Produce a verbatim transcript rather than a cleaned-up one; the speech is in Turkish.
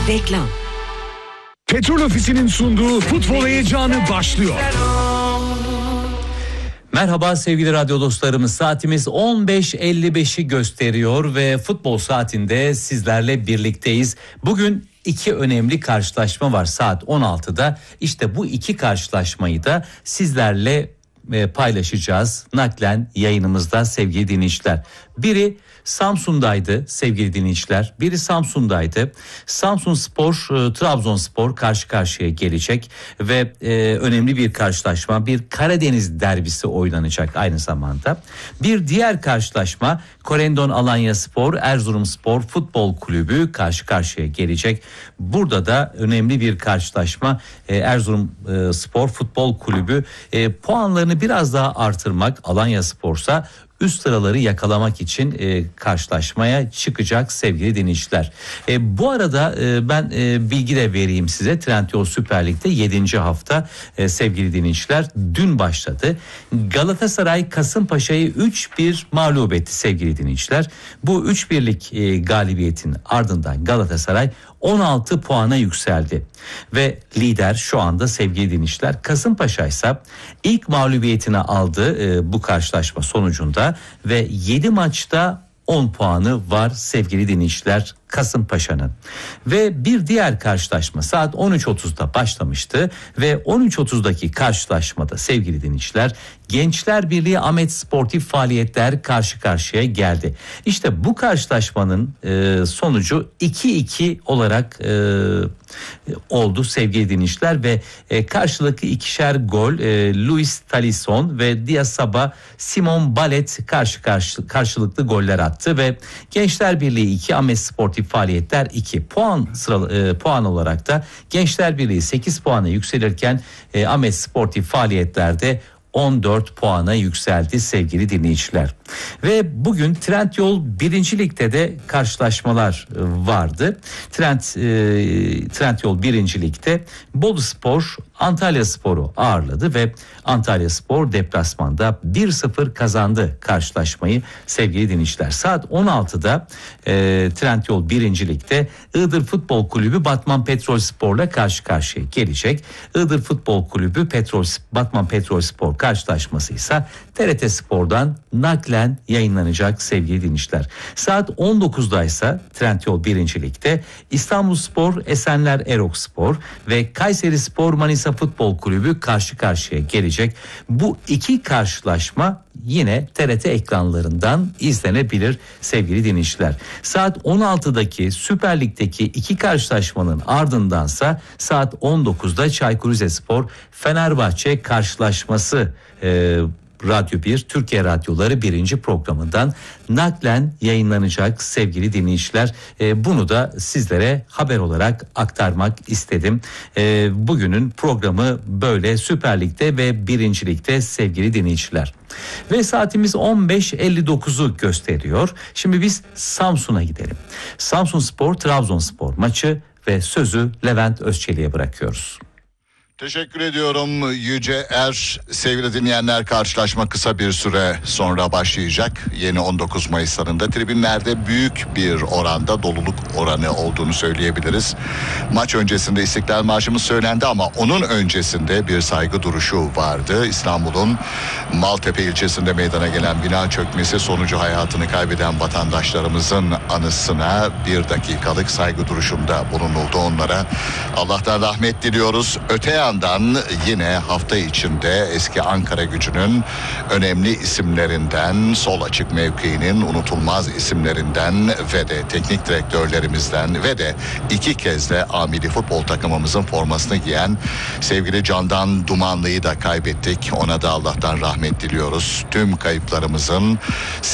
Reklam. Petrol Ofisi'nin sunduğu futbol heyecanı başlıyor. Merhaba sevgili radyo dostlarımız, saatimiz on beş elli beşi gösteriyor ve futbol saatinde sizlerle birlikteyiz. Bugün iki önemli karşılaşma var saat on altıda. İşte bu iki karşılaşmayı da sizlerle paylaşacağız naklen yayınımızda sevgili dinleyiciler. Biri Samsun'daydı sevgili dinleyiciler. Biri Samsun'daydı. Samsunspor, e, Trabzonspor karşı karşıya gelecek ve e, önemli bir karşılaşma, bir Karadeniz derbisi oynanacak aynı zamanda. Bir diğer karşılaşma Korendon Alanyaspor, Erzurumspor Futbol Kulübü karşı karşıya gelecek. Burada da önemli bir karşılaşma. e, Erzurumspor Futbol Kulübü e, puanlarını biraz daha artırmak, Alanyaspor'sa üst sıraları yakalamak için e, karşılaşmaya çıkacak sevgili dinleyiciler. E, bu arada e, ben e, bilgi de vereyim size. Trendyol Süper Lig'de yedinci hafta e, sevgili dinleyiciler dün başladı. Galatasaray Kasımpaşa'yı üç bir mağlup etti sevgili dinleyiciler. Bu üç birlik e, galibiyetin ardından Galatasaray on altı puana yükseldi ve lider şu anda sevgili dinleyiciler. Kasımpaşa ise ilk mağlubiyetini aldı e, bu karşılaşma sonucunda ve yedi maçta on puanı var sevgili dinleyiciler Kasımpaşa'nın. Ve bir diğer karşılaşma saat on üç otuzda başlamıştı ve on üç otuzdaki karşılaşmada sevgili dinleyiciler Gençler Birliği Ahmet Sportif Faaliyetler karşı karşıya geldi. İşte bu karşılaşmanın e, sonucu iki iki olarak e, oldu sevgili dinleyiciler ve e, karşılıklı ikişer gol e, Luis Talisson ve Diasaba Simon Balet karşı karşı karşılıklı goller attı ve Gençler Birliği iki Ahmet Sportif Faaliyetler iki puan sıra e, puan olarak da Gençler Birliği sekiz puana yükselirken e, Ahmet Sportif Faaliyetler'de on dört puana yükseldi sevgili dinleyiciler. Ve bugün Trendyol birinci Lig'de de karşılaşmalar vardı. Trend, e, Trendyol birinci Lig'de Boluspor Antalyaspor'u ağırladı ve Antalyaspor deplasmanda bir sıfır kazandı karşılaşmayı sevgili dinleyiciler. Saat on altıda e, Trendyol birinci Lig'de Iğdır Futbol Kulübü Batman Petrolspor'la karşı karşıya gelecek. Iğdır Futbol Kulübü Petrol Batman Petrolspor karşılaşması ise T R T Spor'dan naklen yayınlanacak sevgili dinleyiciler. Saat on dokuzda ise Trendyol birinci Lig'de İstanbulspor Esenler Erokspor ve Kayserispor Manisa Futbol Kulübü karşı karşıya gelecek. Bu iki karşılaşma yine T R T ekranlarından izlenebilir sevgili dinleyiciler. Saat on altıdaki Süper Lig'deki iki karşılaşmanın ardındansa saat on dokuzda Çaykur Rizespor Fenerbahçe karşılaşması e, Radyo bir, Türkiye Radyoları birinci programından naklen yayınlanacak sevgili dinleyiciler. E, bunu da sizlere haber olarak aktarmak istedim. E, bugünün programı böyle Süper Lig'de ve birinci Lig'de sevgili dinleyiciler. Ve saatimiz on beş elli dokuzu gösteriyor. Şimdi biz Samsun'a gidelim. Samsunspor Trabzonspor maçı ve sözü Levent Özçelik'e bırakıyoruz. Teşekkür ediyorum Yüce Er. Sevgili dinleyenler, karşılaşma kısa bir süre sonra başlayacak. Yeni on dokuz Mayıs'larında tribünlerde büyük bir oranda doluluk oranı olduğunu söyleyebiliriz. Maç öncesinde İstiklal Marşımız söylendi ama onun öncesinde bir saygı duruşu vardı. İstanbul'un Maltepe ilçesinde meydana gelen bina çökmesi sonucu hayatını kaybeden vatandaşlarımızın anısına bir dakikalık saygı duruşunda bulunuldu. Onlara Allah'tan rahmet diliyoruz. Öte yandan yine hafta içinde eski Ankara Gücü'nün önemli isimlerinden, sol açık mevkiinin unutulmaz isimlerinden ve de teknik direktörlerimizden ve de iki kez de amili futbol takımımızın formasını giyen sevgili Candan Dumanlı'yı da kaybettik. Ona da Allah'tan rahmet diliyoruz. Tüm kayıplarımızın